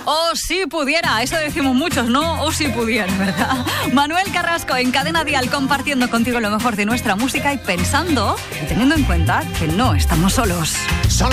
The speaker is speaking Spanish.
Oh, si pudiera, eso decimos muchos, ¿no? Oh, si pudiera, ¿verdad? Manuel Carrasco en Cadena Dial, compartiendo contigo lo mejor de nuestra música y pensando y teniendo en cuenta que no estamos solos.